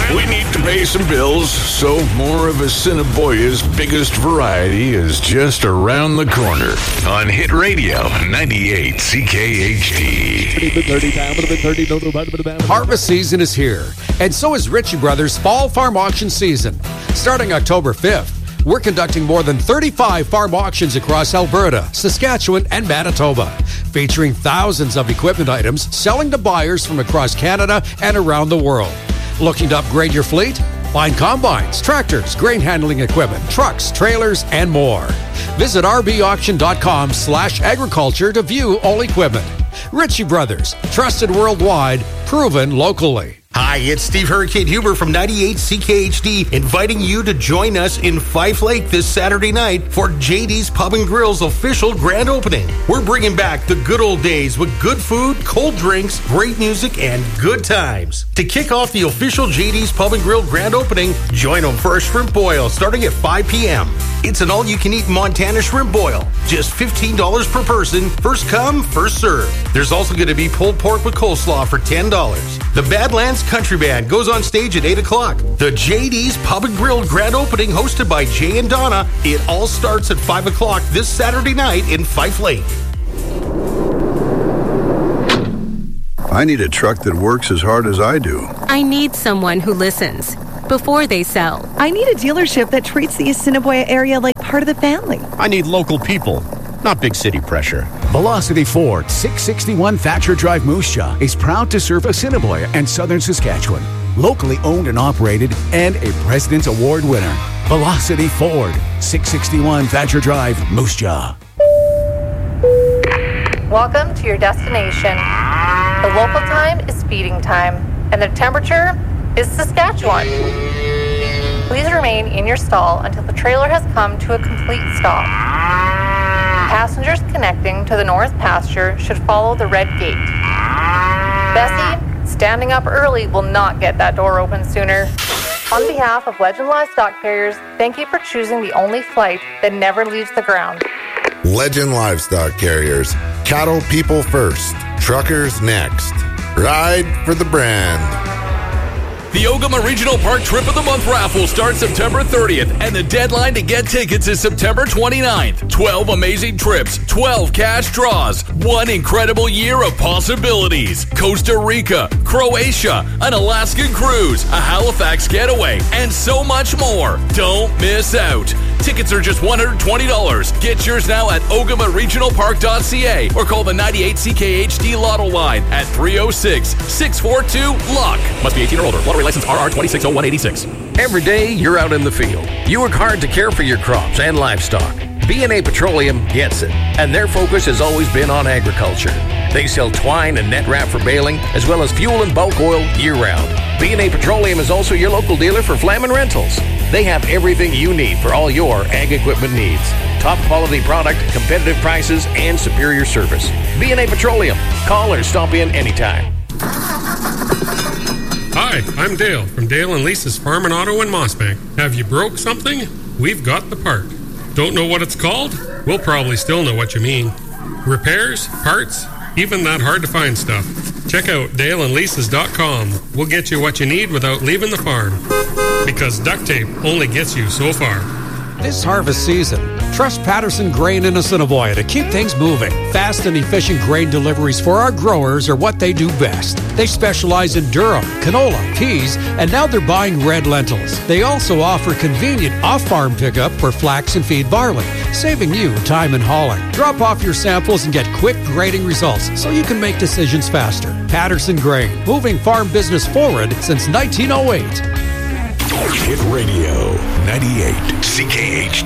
We need to pay some bills, so more of Assiniboia's biggest variety is just around the corner on Hit Radio 98 CKHD. Harvest season is here, and so is Ritchie Brothers' Fall Farm Auction season. Starting October 5th, we're conducting more than 35 farm auctions across Alberta, Saskatchewan, and Manitoba, featuring thousands of equipment items selling to buyers from across Canada and around the world. Looking to upgrade your fleet? Find combines, tractors, grain handling equipment, trucks, trailers, and more. Visit rbauction.com/agriculture to view all equipment. Ritchie Brothers, trusted worldwide, proven locally. Hi, it's Steve Hurricane Huber from 98 CKHD, inviting you to join us in Fife Lake this Saturday night for JD's Pub and Grill's official grand opening. We're bringing back the good old days with good food, cold drinks, great music, and good times. To kick off the official JD's Pub and Grill grand opening, join them for a shrimp boil starting at 5 p.m. It's an all-you-can-eat Montana shrimp boil, just $15 per person, first come, first serve. There's also going to be pulled pork with coleslaw for $10. The Badlands Country Band goes on stage at 8 o'clock. The JD's Pub and Grill grand opening hosted by Jay and Donna. It all starts at 5 o'clock this Saturday night in Fife Lake. I need a truck that works as hard as I do. I need someone who listens before they sell. I need a dealership that treats the Assiniboia area like part of the family. I need local people, not big city pressure. Velocity Ford, 661 Thatcher Drive, Moose Jaw, is proud to serve Assiniboia and southern Saskatchewan. Locally owned and operated, and a President's Award winner. Velocity Ford, 661 Thatcher Drive, Moose Jaw. Welcome to your destination. The local time is feeding time, and the temperature is Saskatchewan. Please remain in your stall until the trailer has come to a complete stop. Passengers connecting to the north pasture should follow the red gate. Bessie, standing up early will not get that door open sooner. On behalf of Legend Livestock Carriers, thank you for choosing the only flight that never leaves the ground. Legend Livestock Carriers. Cattle people first. Truckers next. Ride for the brand. The Ogama Regional Park Trip of the Month raffle starts September 30th, and the deadline to get tickets is September 29th. 12 amazing trips, 12 cash draws, one incredible year of possibilities. Costa Rica, Croatia, an Alaskan cruise, a Halifax getaway, and so much more. Don't miss out. Tickets are just $120. Get yours now at ogamaregionalpark.ca or call the 98 CKHD Lotto line at 306-642-LUCK. Must be 18 or older. Lottery license RR 260186. Every day you're out in the field. You work hard to care for your crops and livestock. B&A Petroleum gets it, and their focus has always been on agriculture. They sell twine and net wrap for baling, as well as fuel and bulk oil year-round. B&A Petroleum is also your local dealer for Flamin Rentals. They have everything you need for all your ag equipment needs. Top quality product, competitive prices, and superior service. B&A Petroleum. Call or stop in anytime. Hi, I'm Dale from Dale and Lisa's Farm and Auto in Mossbank. Have you broke something? We've got the part. Don't know what it's called? We'll probably still know what you mean. Repairs, parts, even that hard to find stuff. Check out DaleandLisas.com. We'll get you what you need without leaving the farm. Because duct tape only gets you so far. This harvest season, trust Patterson Grain in Assiniboia to keep things moving. Fast and efficient grain deliveries for our growers are what they do best. They specialize in durum, canola, peas, and now they're buying red lentils. They also offer convenient off-farm pickup for flax and feed barley, saving you time in hauling. Drop off your samples and get quick grading results so you can make decisions faster. Patterson Grain, moving farm business forward since 1908. Hit Radio 98 CKHD.